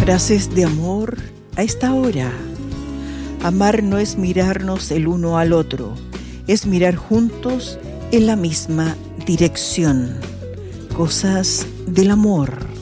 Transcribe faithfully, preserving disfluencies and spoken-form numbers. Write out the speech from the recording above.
Frases de amor a esta hora. Amar no es mirarnos el uno al otro, es mirar juntos en la misma dirección. Cosas del amor.